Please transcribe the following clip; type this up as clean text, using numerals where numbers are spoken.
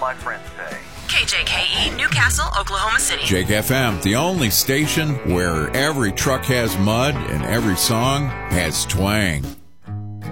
my friends say. KJKE, Newcastle, Oklahoma City. Jake FM, the only station where every truck has mud and every song has twang.